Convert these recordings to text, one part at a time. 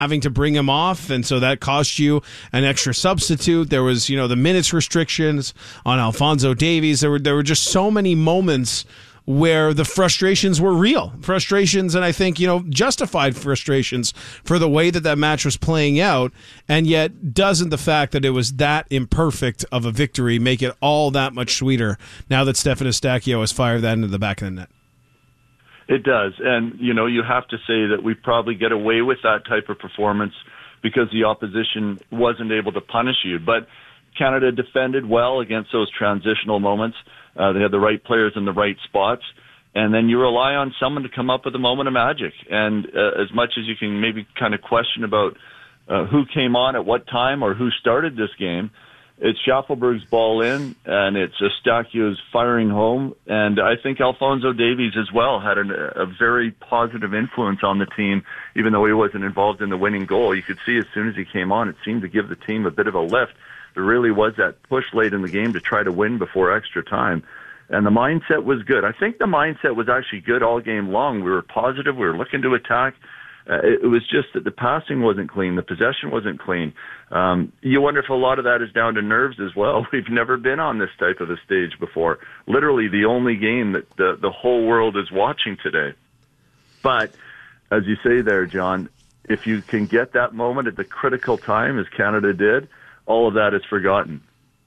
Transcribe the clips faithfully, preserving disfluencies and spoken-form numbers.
having to bring him off, and so that cost you an extra substitute. There was, you know, the minutes restrictions on Alphonso Davies. There were there were just so many moments where the frustrations were real. Frustrations, and I think, you know, justified frustrations for the way that that match was playing out, and yet doesn't the fact that it was that imperfect of a victory make it all that much sweeter now that Stefan Eustaquio has fired that into the back of the net? It does, and, you know, you have to say that we probably get away with that type of performance because the opposition wasn't able to punish you, but Canada defended well against those transitional moments. Uh, they had the right players in the right spots, and then you rely on someone to come up with a moment of magic. And uh, as much as you can maybe kind of question about uh, who came on at what time or who started this game, it's Schaffelberg's ball in, and it's Eustaquio's firing home, and I think Alphonso Davies as well had an, a very positive influence on the team, even though he wasn't involved in the winning goal. You could see as soon as he came on, it seemed to give the team a bit of a lift. There really was that push late in the game to try to win before extra time. And the mindset was good. I think the mindset was actually good all game long. We were positive. We were looking to attack. Uh, it, it was just that the passing wasn't clean. The possession wasn't clean. Um, you wonder if a lot of that is down to nerves as well. We've never been on this type of a stage before. Literally the only game that the, the whole world is watching today. But as you say there, John, if you can get that moment at the critical time, as Canada did, all of that is forgotten.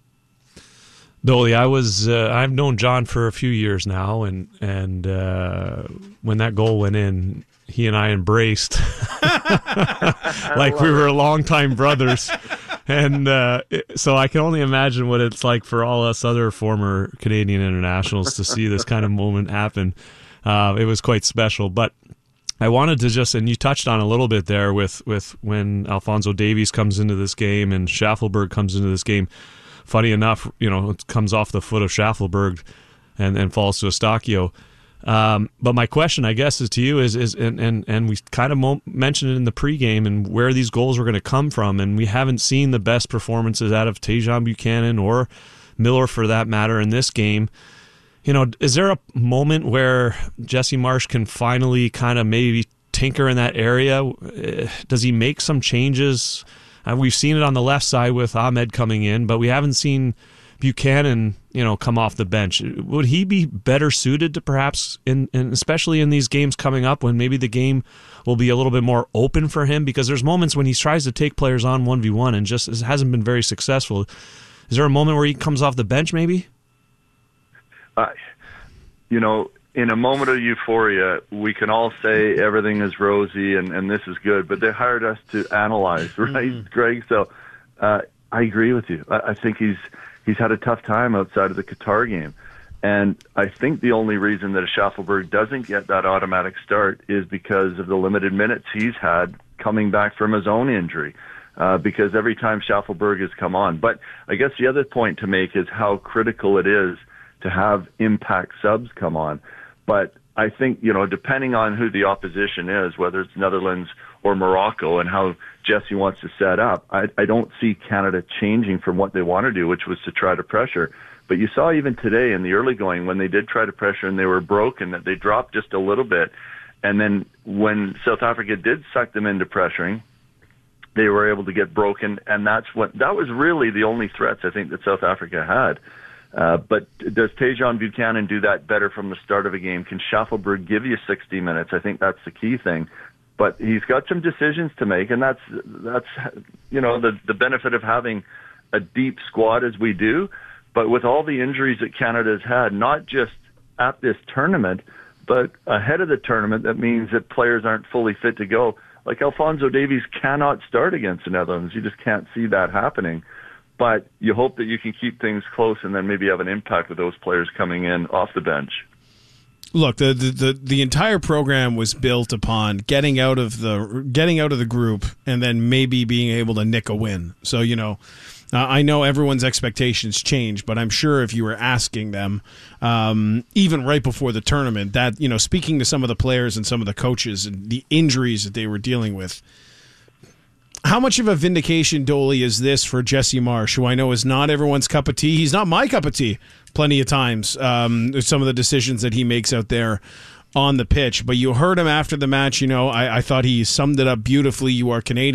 Dolly, I was uh, I've known John for a few years now, and and uh, when that goal went in, he and I embraced like we were longtime brothers, and uh, so I can only imagine what it's like for all us other former Canadian internationals to see this kind of moment happen. Uh, it was quite special, but I wanted to just, and you touched on a little bit there with, with when Alphonso Davies comes into this game and Schaffelberg comes into this game. Funny enough, you know, it comes off the foot of Schaffelberg and, and falls to Eustaquio. Um, but my question, I guess, is to you is, is and, and, and we kind of mo- mentioned it in the pregame and where these goals were going to come from, and we haven't seen the best performances out of Tajon Buchanan or Miller for that matter in this game. You know, is there a moment where Jesse Marsch can finally kind of maybe tinker in that area? Does he make some changes? Uh, we've seen it on the left side with Ahmed coming in, but we haven't seen Buchanan, you know, come off the bench. Would he be better suited to perhaps, in, in especially in these games coming up when maybe the game will be a little bit more open for him? Because there's moments when he tries to take players on one v one and just hasn't been very successful. Is there a moment where he comes off the bench maybe? Uh, you know, in a moment of euphoria, we can all say everything is rosy and, and this is good, but they hired us to analyze, right, mm-hmm. Greg? So uh, I agree with you. I, I think he's he's had a tough time outside of the Qatar game. And I think the only reason that a Schaffelberg doesn't get that automatic start is because of the limited minutes he's had coming back from his own injury. Uh, because every time Schaffelberg has come on. But I guess the other point to make is how critical it is to have impact subs come on. But I think, you know, depending on who the opposition is, whether it's Netherlands or Morocco and how Jesse wants to set up, I, I don't see Canada changing from what they want to do, which was to try to pressure. But you saw even today in the early going when they did try to pressure and they were broken, that they dropped just a little bit. And then when South Africa did suck them into pressuring, they were able to get broken. And that's what, that was really the only threats I think that South Africa had. Uh, but does Tajon Buchanan do that better from the start of a game? Can Schaffelberg give you sixty minutes? I think that's the key thing. But he's got some decisions to make, and that's, that's you know, the, the benefit of having a deep squad as we do. But with all the injuries that Canada's had, not just at this tournament, but ahead of the tournament, that means that players aren't fully fit to go. Like Alphonso Davies cannot start against the Netherlands. You just can't see that happening. But you hope that you can keep things close and then maybe have an impact with those players coming in off the bench. Look, the, the the the entire program was built upon getting out of the getting out of the group and then maybe being able to nick a win. So, you know, uh, I know everyone's expectations change, but I'm sure if you were asking them, um, even right before the tournament, that, you know, speaking to some of the players and some of the coaches and the injuries that they were dealing with, how much of a vindication, Dolly, is this for Jesse Marsch, who I know is not everyone's cup of tea? He's not my cup of tea plenty of times, um, some of the decisions that he makes out there on the pitch. But you heard him after the match. You know, I, I thought he summed it up beautifully. You are Canadian.